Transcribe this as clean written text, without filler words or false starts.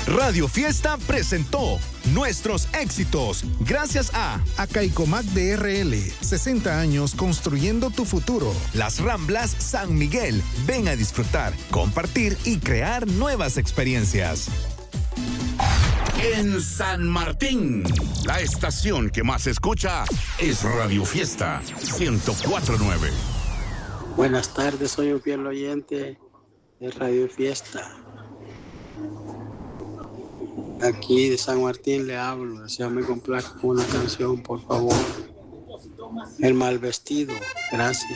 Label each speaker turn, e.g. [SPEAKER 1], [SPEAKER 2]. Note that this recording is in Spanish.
[SPEAKER 1] Radio Fiesta presentó Nuestros Éxitos, gracias a
[SPEAKER 2] Acaicomac DRL, 60 años construyendo tu futuro.
[SPEAKER 1] Las Ramblas San Miguel. Ven a disfrutar, compartir y crear nuevas experiencias.
[SPEAKER 3] En San Martín, la estación que más se escucha es Radio Fiesta 104.9.
[SPEAKER 4] Buenas tardes, soy un fiel oyente de Radio Fiesta. Aquí de San Martín le hablo, deseame complazca una canción, por favor. El mal vestido, gracias.